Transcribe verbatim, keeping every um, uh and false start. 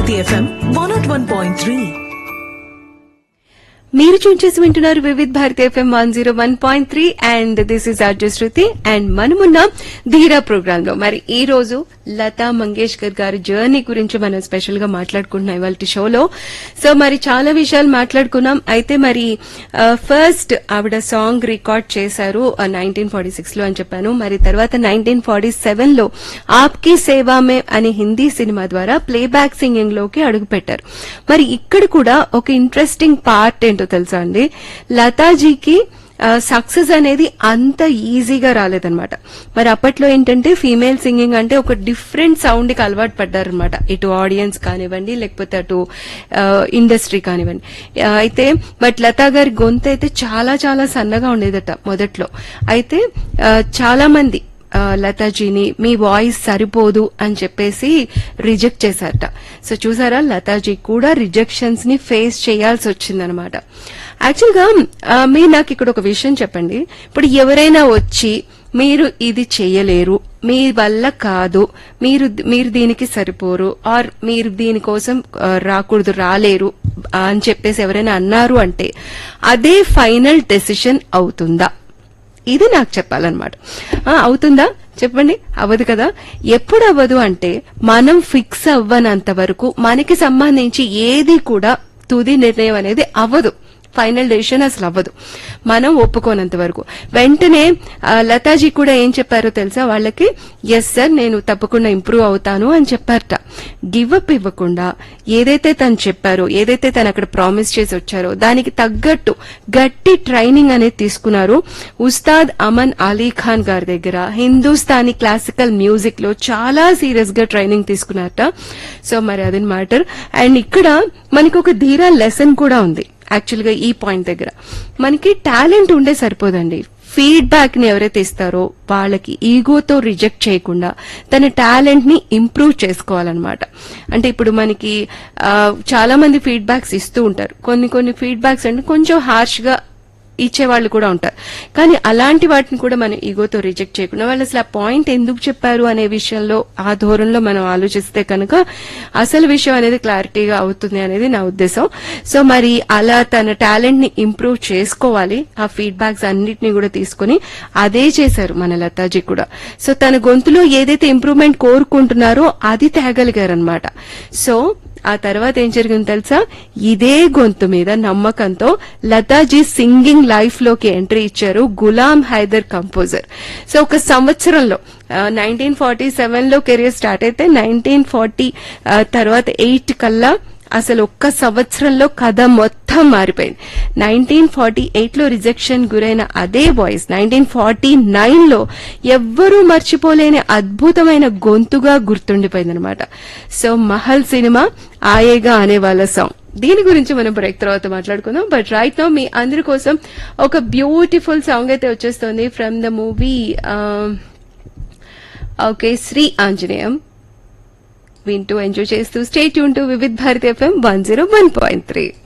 Bharati FM one not one point three. మీరు చూన్ చేసి వింటున్నారు Vividh Bharati FM one zero one point three and this is RJ Shruti and మనమున్న ధీరా programme లో మరి ఈ రోజు లతా మంగేష్కర్ గారి జర్నీ గురించి మనం స్పెషల్ గా మాట్లాడుకుంటున్నాం ఇవాళ షోలో. సో మరి చాలా విషయాలు మాట్లాడుకున్నాం. అయితే మరి ఫస్ట్ ఆవిడ సాంగ్ రికార్డ్ చేశారు నైన్టీన్ ఫార్టీ సిక్స్ లో అని చెప్పాను. మరి తర్వాత నైన్టీన్ ఫార్టీ సెవెన్ లో ఆప్కి సేవా మే అనే హిందీ సినిమా ద్వారా ప్లేబ్యాక్ సింగింగ్ లోకి అడుగుపెట్టారు. మరి ఇక్కడ కూడా ఒక ఇంట్రెస్టింగ్ పార్ట్ ఏంటో తెలుసా అండి, లతాజీకి సక్సెస్ అనేది అంత ఈజీగా రాలేదన్నమాట. మరి అప్పట్లో ఏంటంటే ఫీమేల్ సింగింగ్ అంటే ఒక డిఫరెంట్ సౌండ్ కి అలవాటు పడ్డారనమాట, ఇటు ఆడియన్స్ కానివ్వండి లేకపోతే అటు ఇండస్ట్రీ కానివ్వండి. అయితే బట్ లతా గారి గొంతు అయితే చాలా చాలా సన్నగా ఉండేదట మొదట్లో. అయితే చాలా మంది లతాజీని మీ వాయిస్ సరిపోదు అని చెప్పేసి రిజెక్ట్ చేశారట. సో చూసారా, లతాజీ కూడా రిజెక్షన్స్ ని ఫేస్ చేయాల్సి వచ్చిందనమాట. యాక్చువల్ గా మీరు నాకు ఇక్కడ ఒక విషయం చెప్పండి. ఇప్పుడు ఎవరైనా వచ్చి మీరు ఇది చేయలేరు, మీ వల్ల కాదు, మీరు మీరు దీనికి సరిపోరు, ఆర్ మీరు దీనికోసం రాకూడదు, రాలేరు అని చెప్పేసి ఎవరైనా అన్నారు అంటే అదే ఫైనల్ డెసిషన్ అవుతుందా? ఇది నాకు చెప్పాలన్నమాట. అవుతుందా చెప్పండి? అవ్వదు కదా. ఎప్పుడు అవ్వదు అంటే మనం ఫిక్స్ అవ్వనంత వరకు మనకి సంబంధించి ఏది కూడా తుది నిర్ణయం అనేది అవ్వదు, ఫైనల్ డెసిషన్ అసలు అవ్వదు మనం ఒప్పుకోనంత వరకు. వెంటనే లతాజీ కూడా ఏం చెప్పారో తెలుసా వాళ్ళకి, ఎస్ సార్ నేను తప్పకుండా ఇంప్రూవ్ అవుతాను అని చెప్పారట. గివ్ అప్ ఇవ్వకుండా ఏదైతే తను చెప్పారో, ఏదైతే తను అక్కడ ప్రామిస్ చేసి వచ్చారో దానికి తగ్గట్టు గట్టి ట్రైనింగ్ అనేది తీసుకున్నారు. ఉస్తాద్ అమన్ అలీ ఖాన్ గారి దగ్గర హిందుస్థానీ క్లాసికల్ మ్యూజిక్ లో చాలా సీరియస్ గా ట్రైనింగ్ తీసుకున్నారట. సో మరి అది మ్యాటర్. అండ్ ఇక్కడ మనకి ఒక ధీరా లెసన్ కూడా ఉంది. యాక్చువల్ గా ఈ పాయింట్ దగ్గర మనకి టాలెంట్ ఉండే సరిపోదండి, ఫీడ్బ్యాక్ ని ఎవరైతే ఇస్తారో వాళ్ళకి ఈగోతో రిజెక్ట్ చేయకుండా తన టాలెంట్ ని ఇంప్రూవ్ చేసుకోవాలన్నమాట. అంటే ఇప్పుడు మనకి చాలా మంది ఫీడ్బ్యాక్స్ ఇస్తూ ఉంటారు. కొన్ని కొన్ని ఫీడ్బ్యాక్స్ అంటే కొంచెం హార్ష్ గా ఇచ్చేవాళ్లు కూడా ఉంటారు. కానీ అలాంటి వాటిని కూడా మనం ఈగోతో రిజెక్ట్ చేయకుండా వాళ్ళు అసలు ఆ పాయింట్ ఎందుకు చెప్పారు అనే విషయంలో ఆ ధోరణిలో మనం ఆలోచిస్తే కనుక అసలు విషయం అనేది క్లారిటీగా అవుతుంది అనేది నా ఉద్దేశం. సో మరి అలా తన టాలెంట్ ని ఇంప్రూవ్ చేసుకోవాలి, ఆ ఫీడ్బ్యాక్స్ అన్నిటినీ కూడా తీసుకుని అదే చేశారు మన లతాజీ కూడా. సో తన గొంతులో ఏదైతే ఇంప్రూవ్మెంట్ కోరుకుంటున్నారో అది తేగలిగారనమాట. సో ఆ తర్వాత ఏం జరిగింది తెలుసా, ఇదే గొంతు మీద నమ్మకంతో లతాజీ సింగింగ్ లైఫ్ లోకి ఎంట్రీ ఇచ్చారు గులాం హైదర్ కంపోజర్. సో ఒక సంవత్సరంలో నైన్టీన్ ఫార్టీ సెవెన్ లో కెరీర్ స్టార్ట్ అయితే నైన్టీన్ ఫార్టీ తర్వాత ఎయిట్ కల్లా అసలు ఒక్క సంవత్సరంలో కథ మొత్తం మారిపోయింది. నైన్టీన్ ఫార్టీ ఎయిట్ లో రిజెక్షన్ గురైన అదే వాయిస్ నైన్టీన్ ఫార్టీ నైన్ లో ఎవ్వరూ మర్చిపోలేని అద్భుతమైన గొంతుగా గుర్తుండిపోయిందనమాట. సో మహల్ సినిమా ఆయేగా అనే వాళ్ళ సాంగ్, దీని గురించి మనం బ్రేక్ తర్వాత మాట్లాడుకుందాం. బట్ రైట్ నౌ మీ అందరి కోసం ఒక బ్యూటిఫుల్ సాంగ్ అయితే వచ్చేస్తుంది from the movie okay Shri Anjaneyam. వింటూ ఎంజాయ్ చేస్తూ stay tune to Vividh Bharati FM one zero one point three.